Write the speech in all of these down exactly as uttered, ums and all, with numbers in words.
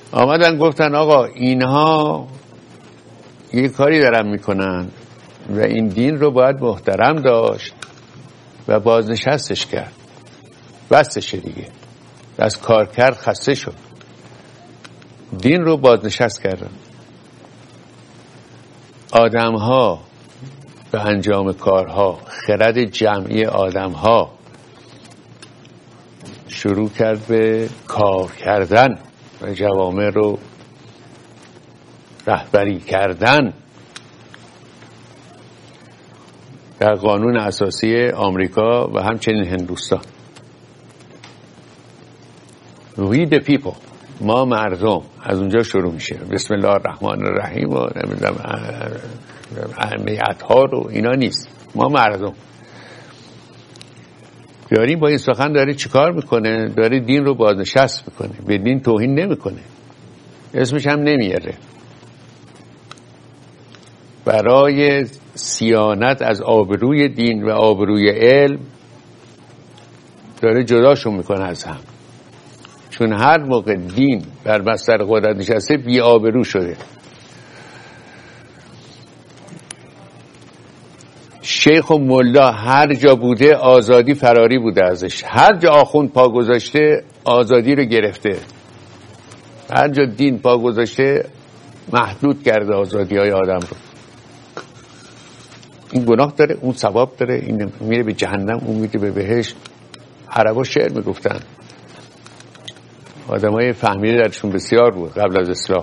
آمدن گفتن آقا اینها یه کاری دارن میکنن و این دین رو باید محترم داشت و بازنشستش کرد، بستشه دیگه، از کار کرد خسته شد، دین رو بازنشست کردن. آدم ها به انجام کارها، خرد جمعی آدم ها شروع کرد به کار کردن و جوامع رو رهبری کردن. در قانون اساسی آمریکا و همچنین هندوستان We the people، ما مردم، از اونجا شروع میشه. بسم الله الرحمن الرحیم و نمیدونم اهمیت ها رو اینا نیست، ما مردم داریم. با این سخن داره چیکار میکنه؟ داره دین رو بازنشست میکنه، به دین توهین نمیکنه، اسمش هم نمیاره. برای صیانت از آبروی دین و آبروی علم داره جداشون میکنه از هم، چون هر موقع دین بر بستر قدرت نشسته بی آبرو شده. شیخ و ملا هر جا بوده آزادی فراری بوده ازش، هر جا آخوند پا گذاشته آزادی رو گرفته، هر جا دین پا گذاشته محدود کرده آزادی های آدم رو. این گناه داره، اون ثواب داره، این میره به جهنم، اون میره به بهشت. عربا شعر میگفتن، آدم های فهمیده درشون بسیار بود قبل از اسلام،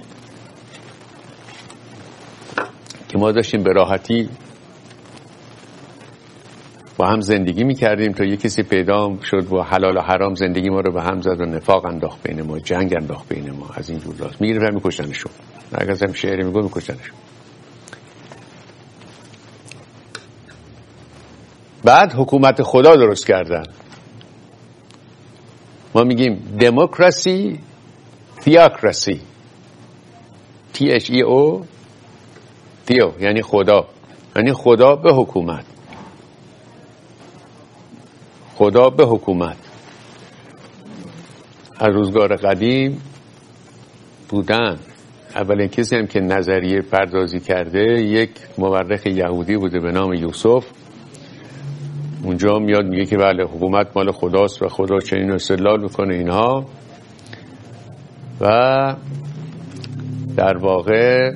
که ما داشتیم به راحتی با هم زندگی میکردیم تا یه کسی پیدا شد و حلال و حرام زندگی ما رو به هم زد و نفاق انداخت بین ما، جنگ انداخت بین ما. از این جور راست میگیرفتن میکشتنشون، اگر هم شعری میگو میکشتنشون. بعد حکومت خدا درست کردن. ما میگیم دموکراسی، تیاکراسی، تی اچ ای او، تیو یعنی خدا، یعنی خدا به حکومت، خدا به حکومت. از روزگار قدیم بودن. اولین کسی هم که نظریه پردازی کرده یک مورخ یهودی بوده به نام یوسف. اونجا میاد میگه که بله حکومت مال خداست و خدا چنین استدلال میکنه اینها. و در واقع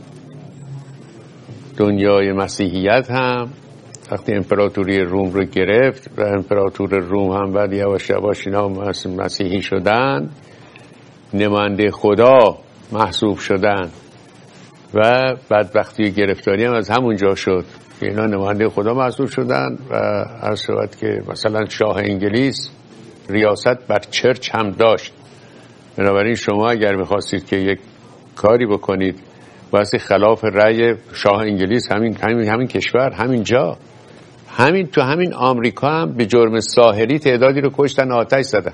دنیای مسیحیت هم وقتی امپراتوری روم رو گرفت و امپراتور روم هم بعد یواش یواش اینا مسیحی شدن، نماینده خدا محسوب شدن و بعد وقتی گرفتاری هم از همون جا شد که اینا نماینده خدا محسوب شدن و هر صورت که مثلا شاه انگلیس ریاست بر چرچ هم داشت. بنابراین شما اگر میخواستید که یک کاری بکنید واسه خلاف رأی شاه انگلیس، همین همین همین کشور، همین جا، همین تو همین آمریکا هم به جرم ساحری تعدادی رو کشتن، آتش زدن.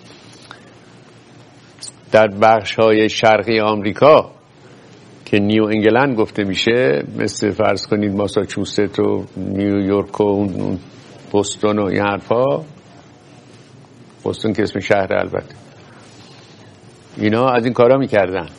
در بخش‌های شرقی آمریکا که نیو انگلند گفته میشه، مثل فرض کنید ماساچوست و نیویورک و اون بوستون و این حرفا، بوستون که اسم شهر البته، اینا از این کارا میکردن.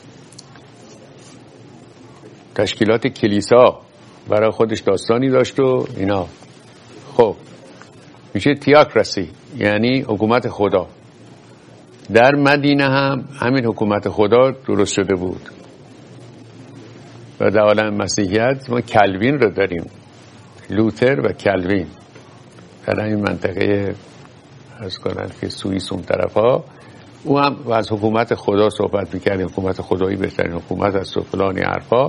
تشکیلات کلیسا برای خودش داستانی داشت و اینا. خب میشه تیاکراسی، یعنی حکومت خدا. در مدینه هم همین حکومت خدا درست شده بود. و در عالم مسیحیت ما کلوین رو داریم، لوتر و کلوین در این منطقه از کنن که سوئیس اون طرف ها. او هم از حکومت خدا صحبت میکرد، حکومت خدایی بهترین حکومت است و فلانی حرفا.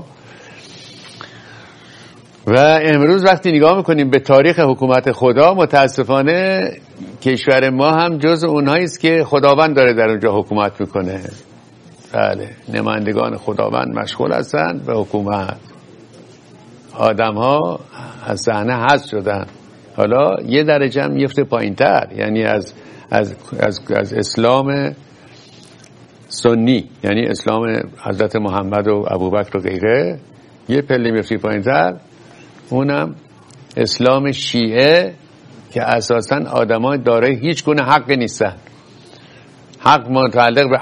و امروز وقتی نگاه میکنیم به تاریخ حکومت خدا، متاسفانه کشور ما هم جز اونهایی است که خداوند داره در اونجا حکومت میکنه. بله، نمایندگان خداوند مشغول هستند به حکومت. آدم ها از صحنه حذف شدن. حالا یه درجه هم میفته پایین‌تر، یعنی از از از از اسلام سنی، یعنی اسلام حضرت محمد و ابوبکر و غیره، یه پله میفته پایین‌تر، اونم اسلام شیعه که اساساً آدمای دارای هیچ گونه حقی نیستن. حق متعلق به